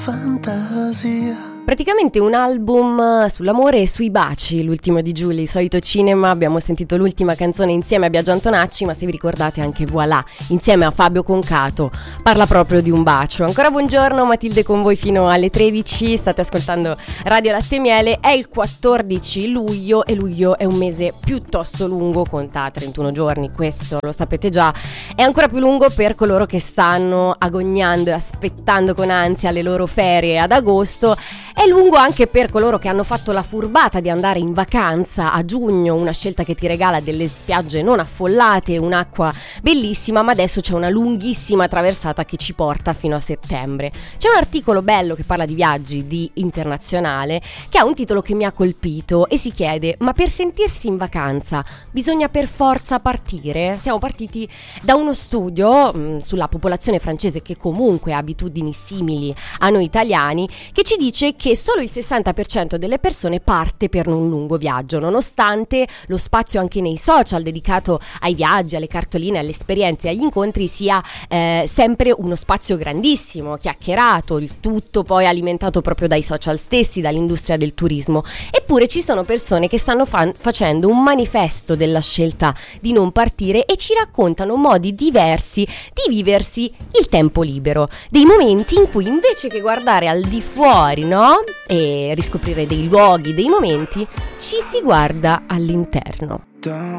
fantasia. Praticamente un album sull'amore e sui baci, l'ultimo di Giulio, Solito Cinema. Abbiamo sentito l'ultima canzone insieme a Biagio Antonacci, ma se vi ricordate anche Voilà, insieme a Fabio Concato, parla proprio di un bacio. Ancora buongiorno, Matilde con voi fino alle 13, state ascoltando Radio Latte e Miele. È il 14 luglio e luglio è un mese piuttosto lungo, conta 31 giorni, questo lo sapete già. È ancora più lungo per coloro che stanno agognando e aspettando con ansia le loro ferie ad agosto. È lungo anche per coloro che hanno fatto la furbata di andare in vacanza a giugno, una scelta che ti regala delle spiagge non affollate, un'acqua bellissima, ma adesso c'è una lunghissima traversata che ci porta fino a settembre. C'è un articolo bello che parla di viaggi di Internazionale che ha un titolo che mi ha colpito e si chiede: ma per sentirsi in vacanza bisogna per forza partire? Siamo partiti da uno studio sulla popolazione francese, che comunque ha abitudini simili a noi italiani, che ci dice che solo il 60% delle persone parte per un lungo viaggio, nonostante lo spazio anche nei social dedicato ai viaggi, alle cartoline, alle esperienze, agli incontri sia sempre uno spazio grandissimo, chiacchierato, il tutto poi alimentato proprio dai social stessi, dall'industria del turismo. Eppure ci sono persone che stanno facendo un manifesto della scelta di non partire e ci raccontano modi diversi di viversi il tempo libero, dei momenti in cui invece che guardare al di fuori, no? E riscoprire dei luoghi, dei momenti, ci si guarda all'interno. Don't